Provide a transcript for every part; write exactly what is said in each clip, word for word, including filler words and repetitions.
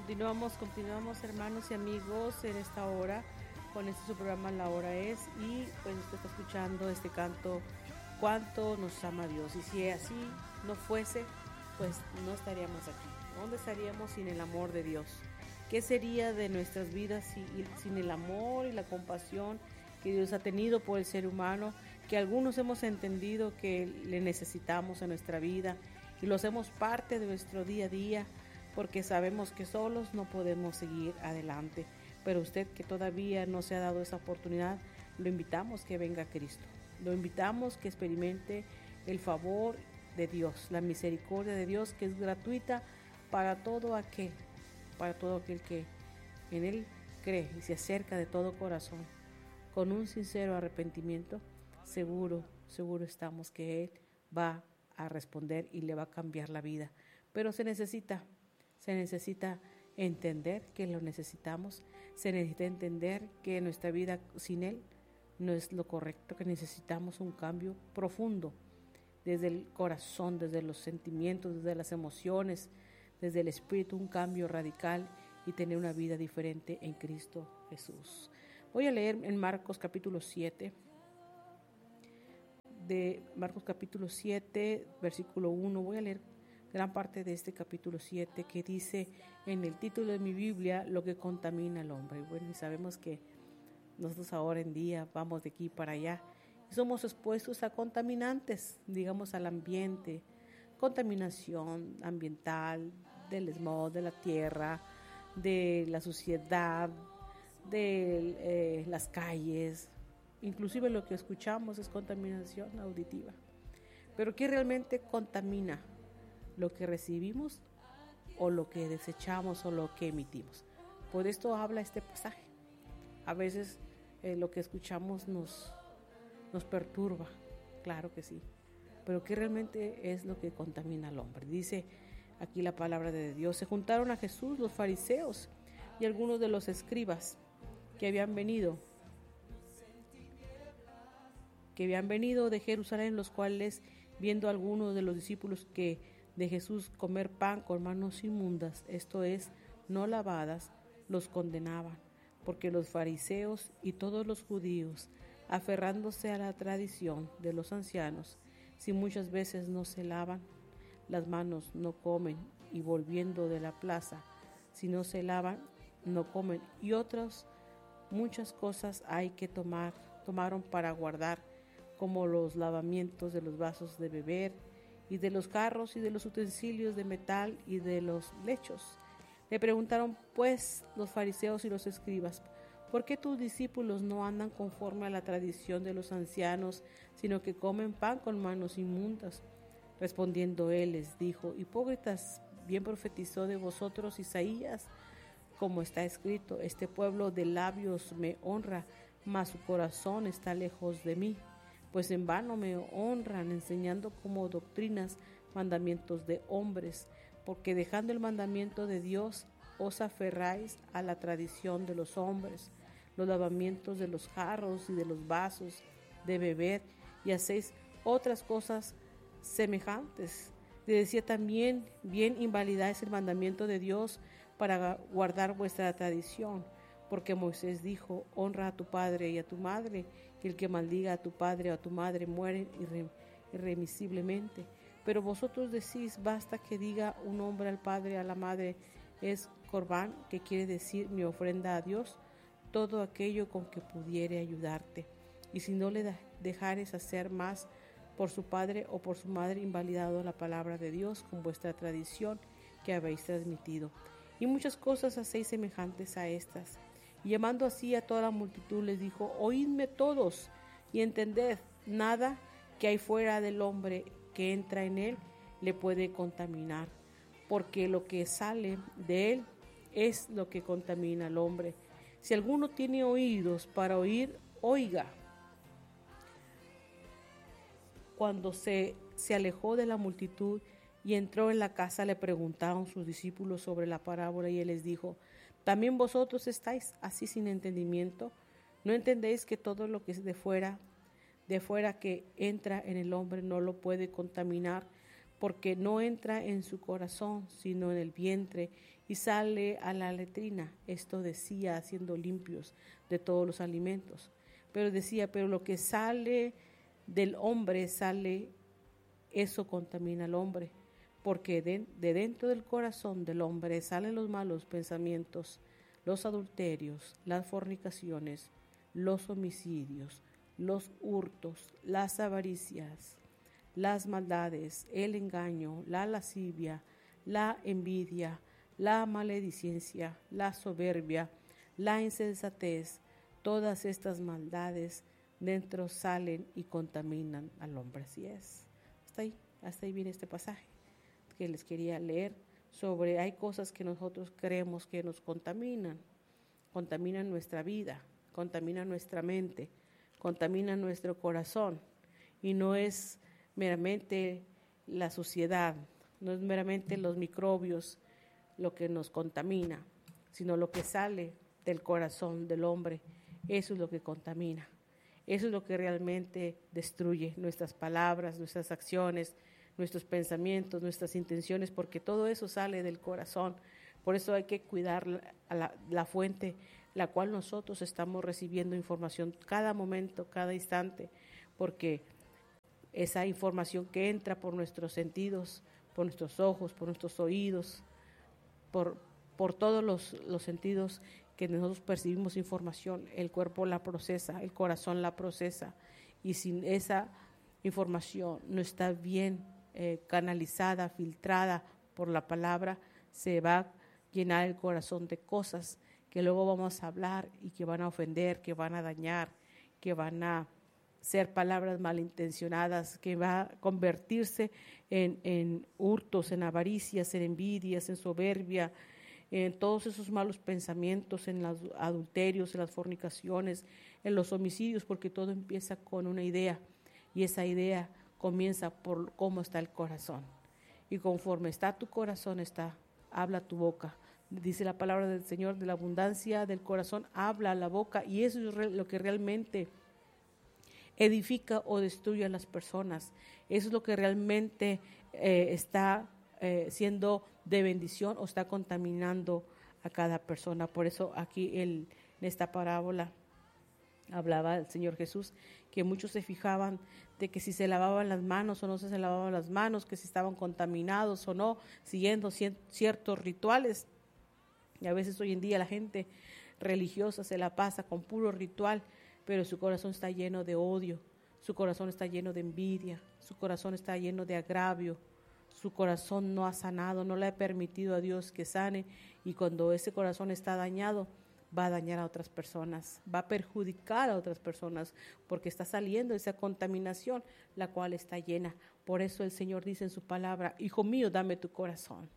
continuamos, continuamos hermanos y amigos en esta hora con este su programa La Hora Es, y pues usted está escuchando este canto, Cuánto nos ama Dios. Y si así no fuese, pues no estaríamos aquí. ¿Dónde estaríamos sin el amor de Dios? ¿Qué sería de nuestras vidas si, sin el amor y la compasión que Dios ha tenido por el ser humano, que algunos hemos entendido que le necesitamos en nuestra vida y lo hacemos parte de nuestro día a día, porque sabemos que solos no podemos seguir adelante? Pero usted que todavía no se ha dado esa oportunidad, lo invitamos que venga a Cristo. Lo invitamos que experimente el favor de Dios, la misericordia de Dios, que es gratuita para todo aquel, para todo aquel que en Él cree y se acerca de todo corazón. Con un sincero arrepentimiento, seguro, seguro estamos que Él va a responder y le va a cambiar la vida. Pero se necesita, se necesita entender que lo necesitamos, se necesita entender que nuestra vida sin Él no es lo correcto, que necesitamos un cambio profundo desde el corazón, desde los sentimientos, desde las emociones, desde el espíritu, un cambio radical y tener una vida diferente en Cristo Jesús. Voy a leer en Marcos capítulo siete, de Marcos capítulo siete, versículo uno. Voy a leer gran parte de este capítulo siete, que dice en el título de mi Biblia, lo que contamina al hombre. Bueno, y sabemos que nosotros ahora en día vamos de aquí para allá y somos expuestos a contaminantes, digamos al ambiente, contaminación ambiental, del smog, de la tierra, de la suciedad, de eh, las calles, inclusive lo que escuchamos es contaminación auditiva. Pero ¿qué realmente contamina? ¿Lo que recibimos o lo que desechamos o lo que emitimos? Por esto habla este pasaje. A veces eh, lo que escuchamos nos, nos perturba, claro que sí, pero ¿qué realmente es lo que contamina al hombre? Dice aquí la palabra de Dios: se juntaron a Jesús los fariseos y algunos de los escribas que habían venido, que habían venido de Jerusalén, los cuales, viendo a algunos de los discípulos que de Jesús comer pan con manos inmundas, esto es, no lavadas, los condenaban, porque los fariseos y todos los judíos, aferrándose a la tradición de los ancianos, si muchas veces no se lavan las manos, no comen, y volviendo de la plaza, si no se lavan, no comen, y otras muchas cosas hay que tomar, tomaron para guardar, como los lavamientos de los vasos de beber, y de los jarros, y de los utensilios de metal, y de los lechos. Le preguntaron pues los fariseos y los escribas: ¿por qué tus discípulos no andan conforme a la tradición de los ancianos, sino que comen pan con manos inmundas? Respondiendo él les dijo: hipócritas, bien profetizó de vosotros Isaías, como está escrito: este pueblo de labios me honra, mas su corazón está lejos de mí. Pues en vano me honran, enseñando como doctrinas mandamientos de hombres, porque dejando el mandamiento de Dios, os aferráis a la tradición de los hombres, los lavamientos de los jarros y de los vasos de beber, y hacéis otras cosas semejantes. Le decía también: bien invalidáis el mandamiento de Dios para guardar vuestra tradición, porque Moisés dijo: honra a tu padre y a tu madre, que el que maldiga a tu padre o a tu madre muere irre- irremisiblemente. Pero vosotros decís: basta que diga un hombre al padre, a la madre, es corbán, que quiere decir mi ofrenda a Dios, todo aquello con que pudiere ayudarte. Y si no le dejares hacer más por su padre o por su madre, invalidado la palabra de Dios con vuestra tradición que habéis transmitido. Y muchas cosas hacéis semejantes a estas. Y llamando así a toda la multitud les dijo: oídme todos y entended, nada que hay fuera del hombre que entra en él le puede contaminar, porque lo que sale de él es lo que contamina al hombre. Si alguno tiene oídos para oír, oiga. Cuando se, se alejó de la multitud y entró en la casa, le preguntaron sus discípulos sobre la parábola, y él les dijo: ¿también vosotros estáis así sin entendimiento? ¿No entendéis que todo lo que es de fuera, de fuera que entra en el hombre no lo puede contaminar, porque no entra en su corazón, sino en el vientre, y sale a la letrina. Esto decía, siendo limpios de todos los alimentos. Pero decía, pero lo que sale del hombre sale, eso contamina al hombre, porque de, de dentro del corazón del hombre salen los malos pensamientos, los adulterios, las fornicaciones, los homicidios, los hurtos, las avaricias, las maldades, el engaño, la lascivia, la envidia, la maledicencia, la soberbia, la insensatez. Todas estas maldades dentro salen y contaminan al hombre. Así es. Hasta ahí, hasta ahí viene este pasaje que les quería leer sobre hay cosas que nosotros creemos que nos contaminan, contaminan nuestra vida, contaminan nuestra mente, contaminan nuestro corazón, y no es meramente la suciedad, no es meramente los microbios lo que nos contamina, sino lo que sale del corazón del hombre. Eso es lo que contamina, eso es lo que realmente destruye nuestras palabras, nuestras acciones, nuestros pensamientos, nuestras intenciones, porque todo eso sale del corazón. Por eso hay que cuidar la, la, la fuente, la cual nosotros estamos recibiendo información cada momento, cada instante, porque esa información que entra por nuestros sentidos, por nuestros ojos, por nuestros oídos, por, por todos los, los sentidos que nosotros percibimos información, el cuerpo la procesa, el corazón la procesa, y sin esa información no está bien eh, canalizada, filtrada por la palabra, se va a llenar el corazón de cosas que luego vamos a hablar y que van a ofender, que van a dañar, que van a ser palabras malintencionadas, que va a convertirse en, en hurtos, en avaricias, en envidias, en soberbia, en todos esos malos pensamientos, en los adulterios, en las fornicaciones, en los homicidios, porque todo empieza con una idea, y esa idea comienza por cómo está el corazón. Y conforme está tu corazón, está, habla tu boca. Dice la palabra del Señor, de la abundancia del corazón habla la boca, y eso es lo que realmente edifica o destruye a las personas. Eso es lo que realmente eh, está eh, siendo de bendición o está contaminando a cada persona. Por eso aquí el, en esta parábola hablaba el Señor Jesús que muchos se fijaban de que si se lavaban las manos o no se lavaban las manos, que si estaban contaminados o no, siguiendo ciertos rituales. Y a veces hoy en día la gente religiosa se la pasa con puro ritual, pero su corazón está lleno de odio, su corazón está lleno de envidia, su corazón está lleno de agravio, su corazón no ha sanado, no le ha permitido a Dios que sane, y cuando ese corazón está dañado, va a dañar a otras personas, va a perjudicar a otras personas, porque está saliendo esa contaminación, la cual está llena. Por eso el Señor dice en su palabra, hijo mío, dame tu corazón,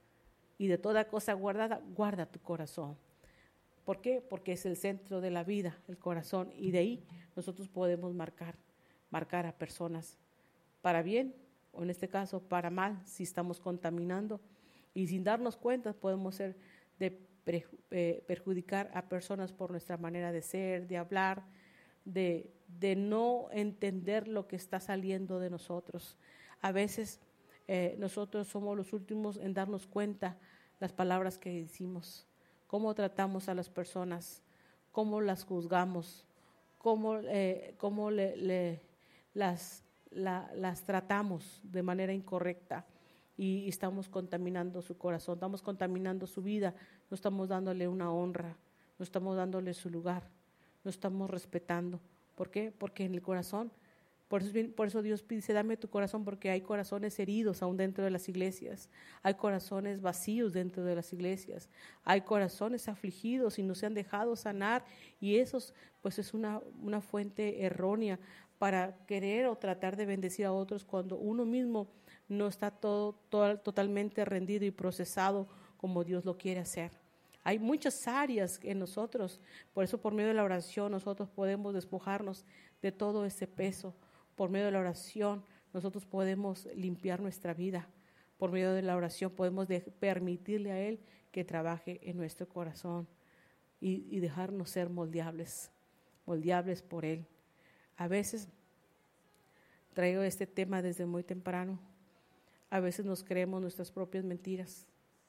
y de toda cosa guardada, guarda tu corazón. ¿Por qué? Porque es el centro de la vida, el corazón, y de ahí nosotros podemos marcar, marcar a personas para bien, o en este caso para mal, si estamos contaminando, y sin darnos cuenta podemos ser de pre, eh, perjudicar a personas por nuestra manera de ser, de hablar, de, de no entender lo que está saliendo de nosotros. A veces eh, nosotros somos los últimos en darnos cuenta las palabras que decimos, cómo tratamos a las personas, cómo las juzgamos, cómo, eh, cómo le, le, las, la, las tratamos de manera incorrecta, y estamos contaminando su corazón, estamos contaminando su vida, no estamos dándole una honra, no estamos dándole su lugar, no estamos respetando. ¿Por qué? Porque en el corazón, por eso, por eso Dios dice, dame tu corazón, porque hay corazones heridos aún dentro de las iglesias, hay corazones vacíos dentro de las iglesias, hay corazones afligidos y no se han dejado sanar, y eso pues es una, una fuente errónea para querer o tratar de bendecir a otros cuando uno mismo no está todo, todo totalmente rendido y procesado como Dios lo quiere hacer. Hay muchas áreas en nosotros, por eso por medio de la oración nosotros podemos despojarnos de todo ese peso. Por medio de la oración nosotros podemos limpiar nuestra vida. Por medio de la oración podemos de, permitirle a Él que trabaje en nuestro corazón y, y dejarnos ser moldeables, moldeables por Él. A veces traigo este tema desde muy temprano. A veces nos creemos nuestras propias mentiras.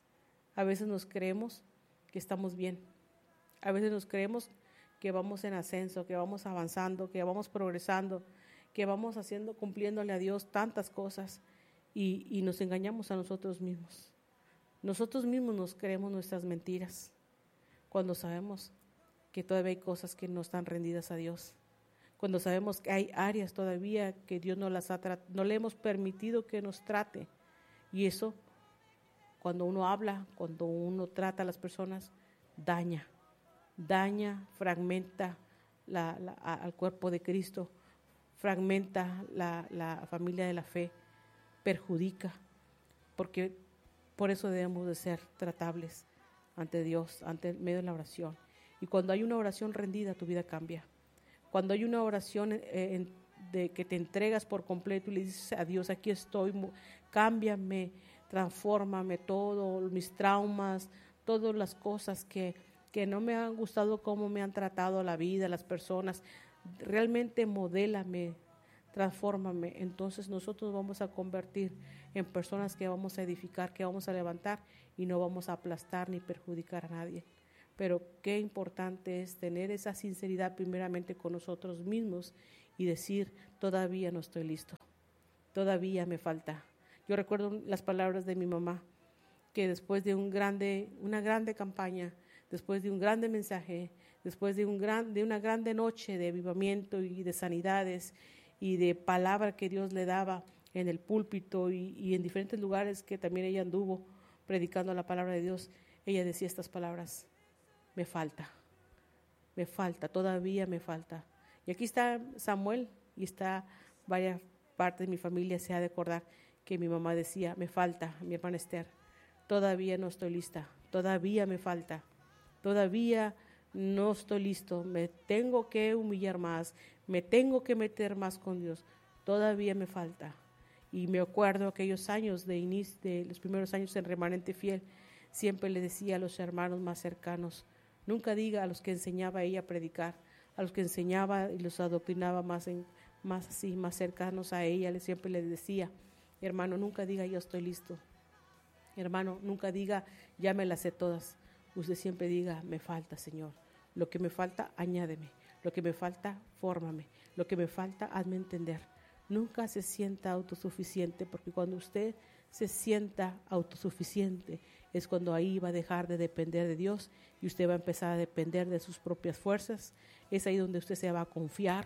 A veces nos creemos que estamos bien. A veces nos creemos que vamos en ascenso, que vamos avanzando, que vamos progresando, que vamos haciendo, cumpliéndole a Dios tantas cosas y, y nos engañamos a nosotros mismos. Nosotros mismos nos creemos nuestras mentiras cuando sabemos que todavía hay cosas que no están rendidas a Dios. Cuando sabemos que hay áreas todavía que Dios no las ha trat- no le hemos permitido que nos trate. Y eso, cuando uno habla, cuando uno trata a las personas, daña, daña, fragmenta la, la, a, al cuerpo de Cristo, fragmenta la, la familia de la fe, perjudica, porque por eso debemos de ser tratables ante Dios, ante el medio de la oración. Y cuando hay una oración rendida, tu vida cambia. Cuando hay una oración eh, en, de que te entregas por completo y le dices a Dios, aquí estoy, cámbiame, transfórmame todo, mis traumas, todas las cosas que, que no me han gustado, cómo me han tratado la vida, las personas, realmente modélame, transfórmame. Entonces nosotros vamos a convertir en personas que vamos a edificar, que vamos a levantar y no vamos a aplastar ni perjudicar a nadie. Pero qué importante es tener esa sinceridad primeramente con nosotros mismos y decir, todavía no estoy listo, todavía me falta. Yo recuerdo las palabras de mi mamá, que después de un grande, una grande campaña, después de un grande mensaje, después de, un gran, de una grande noche de avivamiento y de sanidades y de palabra que Dios le daba en el púlpito y, y en diferentes lugares que también ella anduvo predicando la palabra de Dios, ella decía estas palabras: me falta, me falta, todavía me falta. Y aquí está Samuel y está varias partes de mi familia se ha de acordar que mi mamá decía, me falta, mi hermana Esther, todavía no estoy lista, todavía me falta, todavía no estoy listo, me tengo que humillar más, me tengo que meter más con Dios, todavía me falta. Y me acuerdo aquellos años de inicio, de los primeros años en Remanente Fiel, siempre le decía a los hermanos más cercanos, nunca diga a los que enseñaba ella a predicar, a los que enseñaba y los adoctrinaba más, en, más así, más cercanos a ella, siempre les decía, hermano, nunca diga yo estoy listo, hermano, nunca diga ya me las sé todas, usted siempre diga me falta, Señor, lo que me falta añádeme, lo que me falta fórmame, lo que me falta hazme entender. Nunca se sienta autosuficiente, porque cuando usted se sienta autosuficiente es cuando ahí va a dejar de depender de Dios y usted va a empezar a depender de sus propias fuerzas. Es ahí donde usted se va a confiar,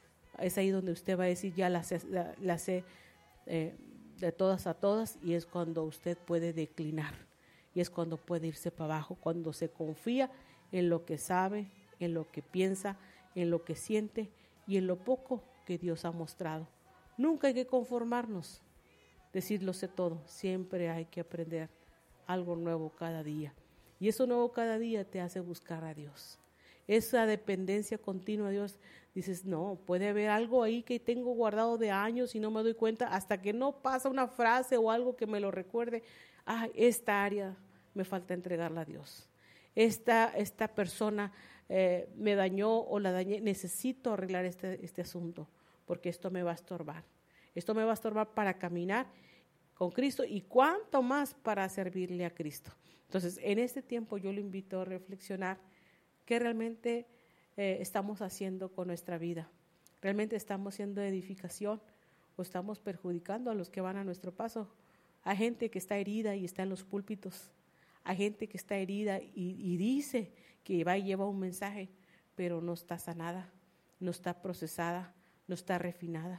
es ahí donde usted va a decir ya la sé, la, la sé eh, de todas a todas, y es cuando usted puede declinar y es cuando puede irse para abajo, cuando se confía en lo que sabe, en lo que piensa, en lo que siente y en lo poco que Dios ha mostrado. Nunca hay que conformarnos, decir lo sé todo, siempre hay que aprender algo nuevo cada día. Y eso nuevo cada día te hace buscar a Dios. Esa dependencia continua a Dios, dices, no, puede haber algo ahí que tengo guardado de años y no me doy cuenta hasta que no pasa una frase o algo que me lo recuerde. Ah, esta área me falta entregarla a Dios. Esta, esta persona eh, me dañó o la dañé, necesito arreglar este, este asunto, porque esto me va a estorbar. Esto me va a estorbar para caminar con Cristo y cuánto más para servirle a Cristo. Entonces, en este tiempo yo le invito a reflexionar qué realmente eh, estamos haciendo con nuestra vida. ¿Realmente estamos haciendo edificación o estamos perjudicando a los que van a nuestro paso? Hay gente que está herida y está en los púlpitos. Hay gente que está herida y, y dice que va y lleva un mensaje, pero no está sanada, no está procesada, no está refinada.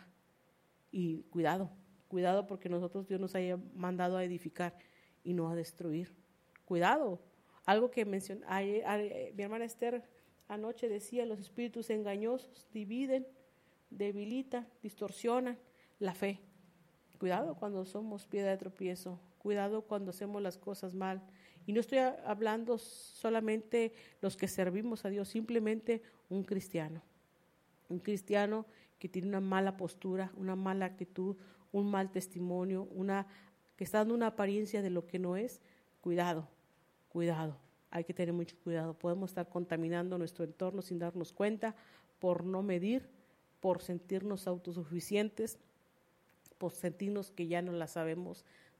Y cuidado, cuidado porque nosotros Dios nos haya mandado a edificar y no a destruir. Cuidado, algo que mencionó, mi hermana Esther anoche decía, los espíritus engañosos dividen, debilitan, distorsionan la fe. Cuidado cuando somos piedra de tropiezo, cuidado cuando hacemos las cosas mal. Y no estoy hablando solamente los que servimos a Dios, simplemente un cristiano. Un cristiano que tiene una mala postura, una mala actitud, un mal testimonio, una que está dando una apariencia de lo que no es. Cuidado, cuidado. Hay que tener mucho cuidado. Podemos estar contaminando nuestro entorno sin darnos cuenta por no medir, por sentirnos autosuficientes, por sentirnos que ya no la sabemos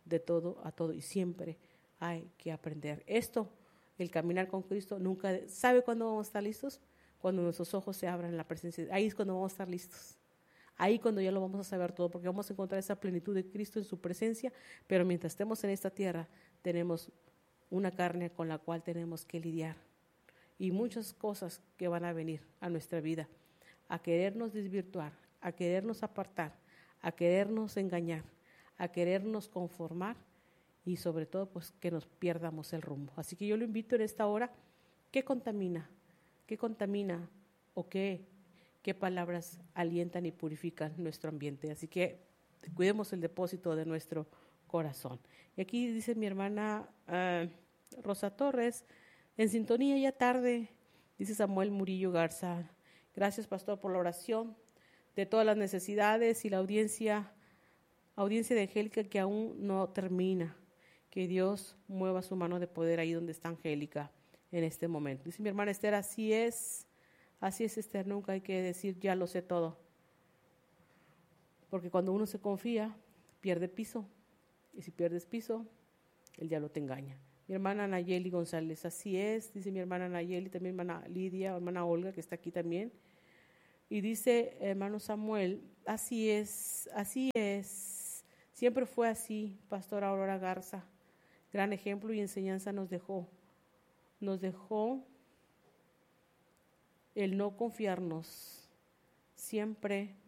de todo a todo y siempre hay que aprender. Esto, el caminar con Cristo, nunca, ¿sabe cuándo vamos a estar listos? Cuando nuestros ojos se abran en la presencia de Dios. Ahí es cuando vamos a estar listos. Ahí cuando ya lo vamos a saber todo, porque vamos a encontrar esa plenitud de Cristo en su presencia, pero mientras estemos en esta tierra, tenemos una carne con la cual tenemos que lidiar. Y muchas cosas que van a venir a nuestra vida, a querernos desvirtuar, a querernos apartar, a querernos engañar, a querernos conformar y sobre todo pues que nos pierdamos el rumbo. Así que yo lo invito en esta hora, ¿qué contamina? ¿Qué contamina o qué, qué palabras alientan y purifican nuestro ambiente? Así que cuidemos el depósito de nuestro corazón. Y aquí dice mi hermana uh, Rosa Torres, en sintonía ya tarde, dice Samuel Murillo Garza. Gracias, pastor, por la oración de todas las necesidades y la audiencia, audiencia de Angélica que aún no termina. Que Dios mueva su mano de poder ahí donde está Angélica en este momento. Dice mi hermana Esther, así es, así es Esther, nunca hay que decir ya lo sé todo. Porque cuando uno se confía, pierde piso. Y si pierdes piso, el diablo te engaña. Mi hermana Nayeli González, así es, dice mi hermana Nayeli, también mi hermana Lidia, hermana Olga, que está aquí también. Y dice hermano Samuel, así es, así es, siempre fue así, pastora Aurora Garza. Gran ejemplo y enseñanza nos dejó. Nos dejó el no confiarnos. Siempre